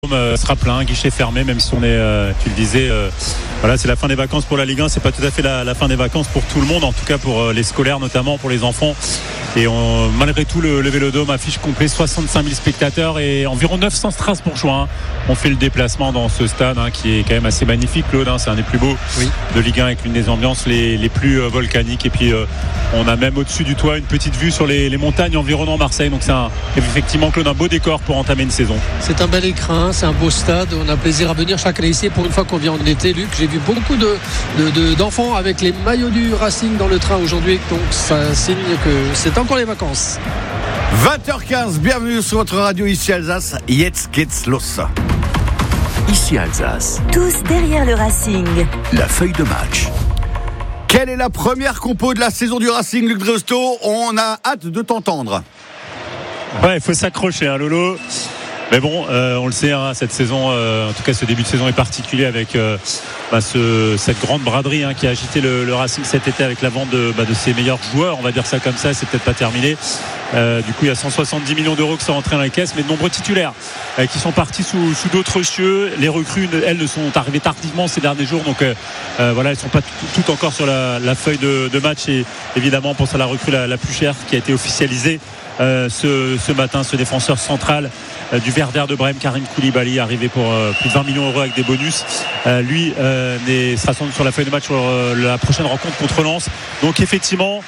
Sera plein, guichet fermé, même si on est, tu le disais, voilà, c'est la fin des vacances pour la Ligue 1, c'est pas tout à fait la fin des vacances pour tout le monde, en tout cas pour les scolaires notamment, pour les enfants. Et malgré tout, le Vélodrome affiche complet 65 000 spectateurs et environ 900 Strasbourgeois ont fait le déplacement dans ce stade qui est quand même assez magnifique, Claude. C'est un des plus beaux de Ligue 1 avec l'une des ambiances les plus volcaniques. Et puis on a même au-dessus du toit une petite vue sur les montagnes environnant Marseille. Donc c'est effectivement, Claude, un beau décor pour entamer une saison. C'est un bel écran, c'est un beau stade. On a plaisir à venir chaque année ici. Pour une fois qu'on vient en été, Luc, j'ai vu beaucoup d'enfants avec les maillots du Racing dans le train aujourd'hui. Donc ça signe que c'est encore les vacances. 20h15, bienvenue sur votre radio ici Alsace. Jetzt geht's los. Ici Alsace. Tous derrière le Racing. La feuille de match. Quelle est la première compo de la saison du Racing, Luc Dresto? On a hâte de t'entendre. Ouais, il faut s'accrocher, Lolo. Mais bon, on le sait, cette saison, en tout cas ce début de saison est particulier avec cette grande braderie qui a agité le Racing cet été avec la vente de ses meilleurs joueurs, on va dire ça comme ça, c'est peut-être pas terminé. Du coup, il y a 170 millions d'euros qui sont rentrés dans les caisses, mais de nombreux titulaires qui sont partis sous d'autres cieux. Les recrues, elles, ne sont arrivées tardivement ces derniers jours, donc voilà, elles ne sont pas toutes encore sur la feuille de match. Et évidemment, on pense à la recrue la plus chère qui a été officialisée ce matin, ce défenseur central du Werder de Brême, Karim Koulibaly, arrivé pour plus de 20 millions d'euros avec des bonus. Lui sera sans doute sur la feuille de match sur la prochaine rencontre contre Lens. Donc effectivement,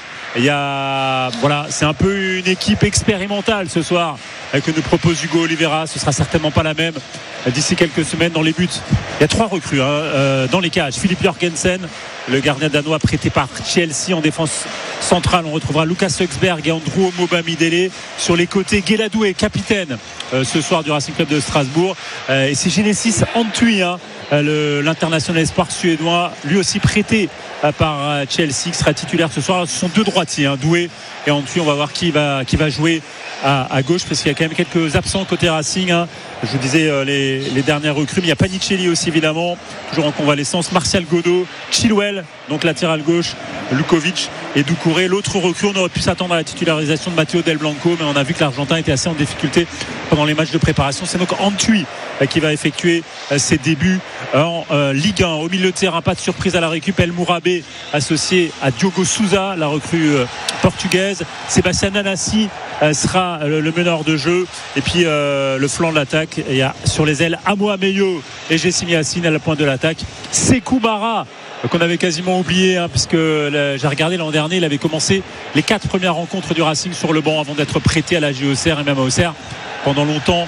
c'est un peu une équipe expérimentale ce soir que nous propose Hugo Oliveira. Ce sera certainement pas la même d'ici quelques semaines. Dans les buts, il y a 3 recrues dans les cages. Philippe Jørgensen, le gardien danois prêté par Chelsea. En défense centrale, on retrouvera Lucas Högsberg et Andrew Omobamidele. Sur les côtés, Guéladoué, capitaine ce soir du Racing Club de Strasbourg. Et c'est Genesis Antwi, l'international espoir suédois, lui aussi prêté par Chelsea, qui sera titulaire ce soir. Ce sont 2 droitiers, Doué et Antwi. On va voir qui va jouer à gauche, parce qu'il y a quand même quelques absents côté Racing. Je vous disais les dernières recrues, mais il y a Panicelli aussi évidemment, toujours en convalescence, Martial Godot, Chilwell, donc latéral gauche, Lukovic et Doucouré. L'autre recrue, on aurait pu s'attendre à la titularisation de Matteo Del Blanco, mais on a vu que l'Argentin était assez en difficulté pendant les matchs de préparation. C'est donc Antwi qui va effectuer ses débuts en Ligue 1. Au milieu de terrain, pas de surprise à la récup, El Mourabé associé à Diogo Sousa, la recrue portugaise. Sébastien Nanasi sera le meneur de jeu, et puis le flanc de l'attaque, il y a sur les ailes Amo Ameyo et Jessim Yassine à la pointe de l'attaque. Sékou Mara, qu'on avait quasiment oublié, puisque j'ai regardé l'an dernier, il avait commencé les 4 premières rencontres du Racing sur le banc avant d'être prêté à la JOCR et même à Auxerre pendant longtemps.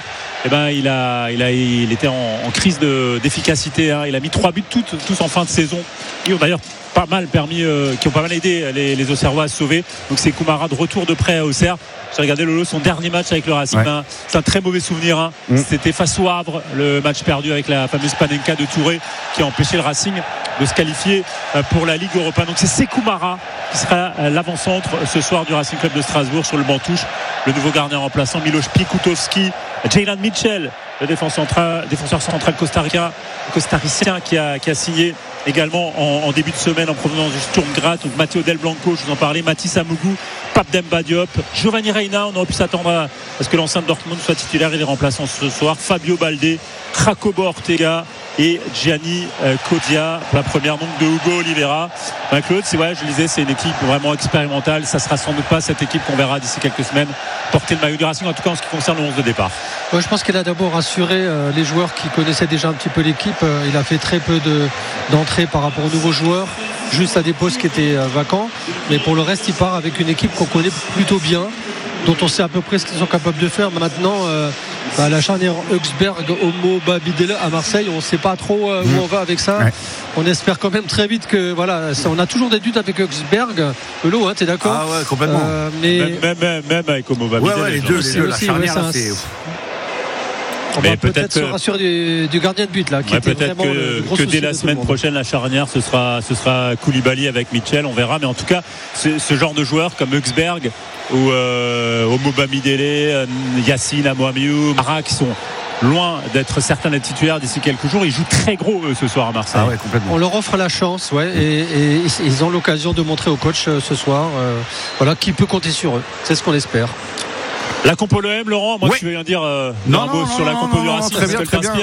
Il était en crise d'efficacité. Il a mis 3 buts tous en fin de saison. Ils ont d'ailleurs pas mal qui ont pas mal aidé les Auxerrois à se sauver. Donc c'est Koumara de retour de près à Auxerre. J'ai regardé, Lolo, son dernier match avec le Racing. C'est un très mauvais souvenir. C'était face au Havre, le match perdu avec la fameuse Panenka de Touré, qui a empêché le Racing de se qualifier pour la Ligue Europa. Donc c'est Sékou Mara qui sera l'avant-centre ce soir du Racing Club de Strasbourg. Sur le banc touche, le nouveau gardien remplaçant Miloš Pikutowski, Jaylan Mitchell, le défenseur central costaricien qui a signé également en début de semaine en provenance du Sturm Graz. Donc Matteo Del Blanco, je vous en parlais, Mathis Amougou, Pape Demba Diop, Giovanni Reina. On aurait pu s'attendre à ce que l'ancien de Dortmund soit titulaire et les remplaçants ce soir. Fabio Balde, Jacobo Ortega et Gianni Codia, la première donc de Hugo Oliveira. Claude, je le disais, c'est une équipe vraiment expérimentale. Ça sera sans doute pas cette équipe qu'on verra d'ici quelques semaines porter le maillot du Racing, en tout cas en ce qui concerne le 11 de départ. Je pense qu'il a d'abord rassuré les joueurs qui connaissaient déjà un petit peu l'équipe. Il a fait très peu d'entrées par rapport aux nouveaux joueurs, juste à des postes qui étaient vacants, mais pour le reste il part avec une équipe qu'on connaît plutôt bien, dont on sait à peu près ce qu'ils sont capables de faire. Maintenant la charnière Högsberg-Omobamidele à Marseille, on ne sait pas trop où on va avec ça. On espère quand même très vite que on a toujours des doutes avec Högsberg. Lolo, t'es d'accord? Ah ouais, complètement. Même avec Omobamidele. Les deux, la charnière c'est... On va peut-être se rassurer du gardien de but là, qui était peut-être vraiment le gros que souci dès la semaine prochaine, la charnière ce sera Koulibaly avec Mitchell, on verra. Mais en tout cas, ce genre de joueurs comme Högsberg ou Omobamidele, Yassine, Amo Ameyo, Mara, qui sont loin d'être certains d'être titulaires d'ici quelques jours. Ils jouent très gros ce soir à Marseille. Complètement. On leur offre la chance, et ils ont l'occasion de montrer au coach ce soir qui peut compter sur eux. C'est ce qu'on espère. La compo l'OM, Laurent, tu veux rien dire un mot sur la compo du Racing, très bien.